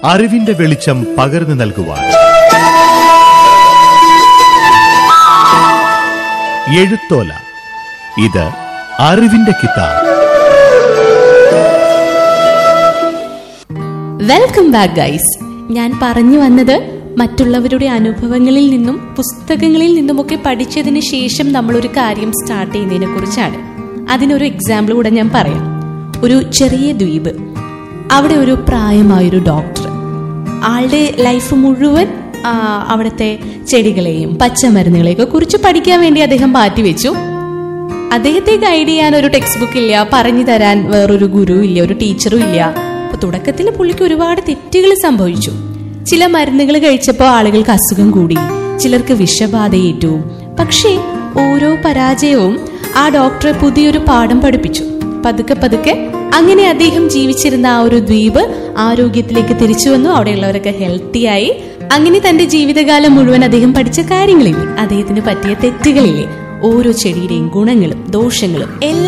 അറിവിന്റെ വെളിച്ചം പകർന്നു നൽകുവാൻ. എഴുത്തോല, ഇത് അറിവിന്റെ കിതാബ്. Welcome back guys. ഞാൻ പറഞ്ഞു വന്നത് മറ്റുള്ളവരുടെ അനുഭവങ്ങളിൽ നിന്നും പുസ്തകങ്ങളിൽ നിന്നുമൊക്കെ പഠിച്ചതിന് ശേഷം നമ്മളൊരു കാര്യം സ്റ്റാർട്ട് ചെയ്യുന്നതിനെ കുറിച്ചാണ്. അതിനൊരു എക്സാമ്പിൾ കൂടെ ഞാൻ പറയാം. ഒരു ചെറിയ ദ്വീപ്, അവിടെ ഒരു പ്രായമായൊരു ഡോക്ടർ, ആളുടെ ലൈഫ് മുഴുവൻ അവിടുത്തെ ചെടികളെയും പച്ചമരുന്നുകളെയൊക്കെ കുറിച്ച് പഠിക്കാൻ വേണ്ടി അദ്ദേഹം മാറ്റിവെച്ചു. അദ്ദേഹത്തെ ഗൈഡ് ചെയ്യാൻ ഒരു ടെക്സ്റ്റ് ബുക്ക് ഇല്ല, പറഞ്ഞു തരാൻ വേറൊരു ഗുരു ഇല്ല, ഒരു ടീച്ചറും ഇല്ല. അപ്പൊ തുടക്കത്തിൽ പുള്ളിക്ക് ഒരുപാട് തെറ്റുകൾ സംഭവിച്ചു. ചില മരുന്നുകൾ കഴിച്ചപ്പോൾ ആളുകൾക്ക് അസുഖം കൂടി, ചിലർക്ക് വിഷബാധയേറ്റു. പക്ഷേ ഓരോ പരാജയവും ആ ഡോക്ടറെ പുതിയൊരു പാഠം പഠിപ്പിച്ചു. പതുക്കെ പതുക്കെ അങ്ങനെ അദ്ദേഹം ജീവിച്ചിരുന്ന ആ ഒരു ദ്വീപ് ആരോഗ്യത്തിലേക്ക് തിരിച്ചു വന്നു. അവിടെയുള്ളവരൊക്കെ ഹെൽത്തി ആയി. അങ്ങനെ തന്റെ ജീവിതകാലം മുഴുവൻ അദ്ദേഹം പഠിച്ച കാര്യങ്ങളില്ലേ, അദ്ദേഹത്തിന് പറ്റിയ തെറ്റുകളില്ലേ, ഓരോ ചെടിയുടെയും ഗുണങ്ങളും ദോഷങ്ങളും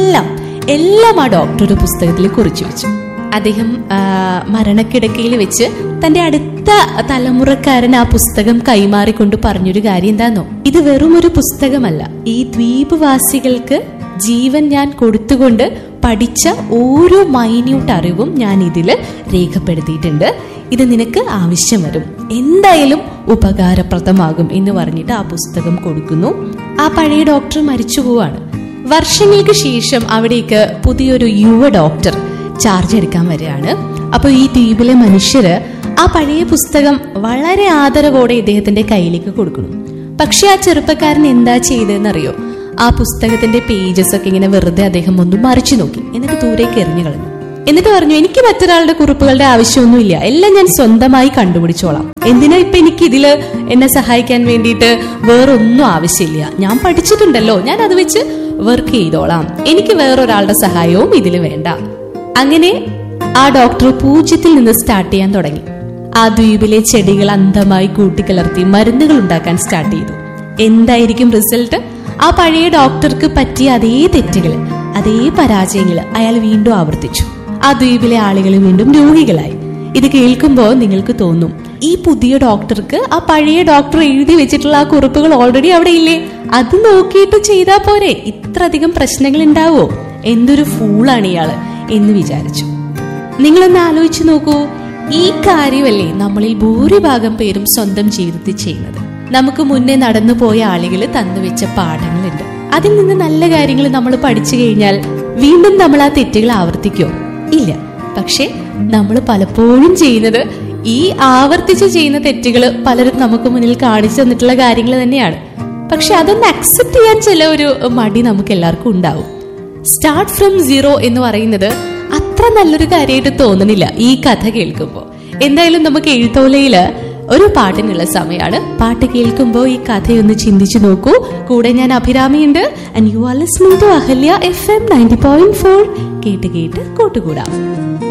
എല്ലാം ആ ഡോക്ടർ ഒരു പുസ്തകത്തിൽ കുറിച്ചു വെച്ചു. അദ്ദേഹം മരണക്കിടക്കയിൽ വെച്ച് തന്റെ അടുത്ത തലമുറക്കാരൻ ആ പുസ്തകം കൈമാറിക്കൊണ്ട് പറഞ്ഞൊരു കാര്യം എന്താന്നോ, ഇത് വെറും ഒരു പുസ്തകമല്ല, ഈ ദ്വീപ് വാസികൾക്ക് ജീവൻ ഞാൻ കൊടുത്തുകൊണ്ട് പഠിച്ച ഓരോ മൈന്യൂട്ട് അറിവും ഞാൻ ഇതില് രേഖപ്പെടുത്തിയിട്ടുണ്ട്. ഇത് നിനക്ക് ആവശ്യം വരും, എന്തായാലും ഉപകാരപ്രദമാകും എന്ന് പറഞ്ഞിട്ട് ആ പുസ്തകം കൊടുക്കുന്നു. ആ പഴയ ഡോക്ടർ മരിച്ചു പോവാണ്. വർഷങ്ങൾക്ക് ശേഷം അവിടേക്ക് പുതിയൊരു യുവ ഡോക്ടർ ചാർജ് എടുക്കാൻ വരികയാണ്. അപ്പൊ ഈ ദ്വീപിലെ മനുഷ്യര് ആ പഴയ പുസ്തകം വളരെ ആദരവോടെ ഇദ്ദേഹത്തിന്റെ കയ്യിലേക്ക് കൊടുക്കുന്നു. പക്ഷെ ആ ചെറുപ്പക്കാരൻ എന്താ ചെയ്തതെന്നറിയോ, ആ പുസ്തകത്തിന്റെ പേജസ് ഒക്കെ ഇങ്ങനെ വെറുതെ അദ്ദേഹം ഒന്ന് മറിച്ചു നോക്കി, എന്നിട്ട് ദൂരേക്ക് എറിഞ്ഞു കളഞ്ഞു. എന്നിട്ട് പറഞ്ഞു, എനിക്ക് മറ്റൊരാളുടെ കുറിപ്പുകളുടെ ആവശ്യമൊന്നുമില്ല, എല്ലാം ഞാൻ സ്വന്തമായി കണ്ടുപിടിച്ചോളാം. എന്തിനാ ഇപ്പൊ എനിക്ക് ഇതില് എന്നെ സഹായിക്കാൻ വേണ്ടിയിട്ട് വേറൊന്നും ആവശ്യമില്ല, ഞാൻ പഠിച്ചിട്ടുണ്ടല്ലോ, ഞാൻ അത് വെച്ച് വർക്ക് ചെയ്തോളാം, എനിക്ക് വേറൊരാളുടെ സഹായവും ഇതിൽ വേണ്ട. അങ്ങനെ ആ ഡോക്ടർ പൂജ്യത്തിൽ നിന്ന് സ്റ്റാർട്ട് ചെയ്യാൻ തുടങ്ങി. ആ ദ്വീപിലെ ചെടികൾ അന്ധമായി കൂട്ടിക്കലർത്തി മരുന്നുകൾ ഉണ്ടാക്കാൻ സ്റ്റാർട്ട് ചെയ്തു. എന്തായിരിക്കും റിസൾട്ട്? ആ പഴയ ഡോക്ടർക്ക് പറ്റിയ അതേ തെറ്റുകൾ, അതേ പരാജയങ്ങൾ അയാൾ വീണ്ടും ആവർത്തിച്ചു. ആ ദ്വീപിലെ ആളുകൾ വീണ്ടും രോഗികളായി. ഇത് കേൾക്കുമ്പോൾ നിങ്ങൾക്ക് തോന്നും, ഈ പുതിയ ഡോക്ടർക്ക് ആ പഴയ ഡോക്ടർ എഴുതി വെച്ചിട്ടുള്ള ആ കുറിപ്പുകൾ ഓൾറെഡി അവിടെ ഇല്ലേ, അത് നോക്കിയിട്ട് ചെയ്താൽ പോരെ, ഇത്ര അധികം പ്രശ്നങ്ങൾ ഉണ്ടാവോ, എന്തൊരു ഫൂളാണ് ഇയാള് എന്ന് വിചാരിച്ചു. നിങ്ങളൊന്ന് ആലോചിച്ചു നോക്കൂ, ഈ കാര്യമല്ലേ നമ്മളിൽ ഭൂരിഭാഗം പേരും സ്വന്തം ജീവിതത്തിൽ ചെയ്യുന്നത്. നമുക്ക് മുന്നേ നടന്നു പോയ ആളുകൾ തന്നുവെച്ച പാഠങ്ങളുണ്ട്. അതിൽ നിന്ന് നല്ല കാര്യങ്ങൾ നമ്മൾ പഠിച്ചു കഴിഞ്ഞാൽ വീണ്ടും നമ്മൾ ആ തെറ്റുകൾ ആവർത്തിക്കോ? ഇല്ല. പക്ഷെ നമ്മൾ പലപ്പോഴും ചെയ്യുന്നത് ഈ ആവർത്തിച്ച് ചെയ്യുന്ന തെറ്റുകൾ പലരും നമുക്ക് മുന്നിൽ കാണിച്ചു തന്നിട്ടുള്ള കാര്യങ്ങൾ തന്നെയാണ്. പക്ഷെ അതൊന്ന് അക്സെപ്റ്റ് ചെയ്യാൻ ചില ഒരു മടി നമുക്ക് എല്ലാവർക്കും ഉണ്ടാവും. സ്റ്റാർട്ട് ഫ്രം സീറോ എന്ന് പറയുന്നത് അത്ര നല്ലൊരു കാര്യമായിട്ട് തോന്നുന്നില്ല ഈ കഥ കേൾക്കുമ്പോൾ. എന്തായാലും നമുക്ക് എഴുത്തോലയില് ഒരു പാട്ടിനുള്ള സമയമാണ്. പാട്ട് കേൾക്കുമ്പോൾ ഈ കഥയൊന്ന് ചിന്തിച്ചു നോക്കൂ. കൂടെ ഞാൻ അഭിരാമിയുണ്ട്. And you are listening to Ahalya FM 90.4. കേട്ട് കേട്ട് കൂട്ടുകൂടാം.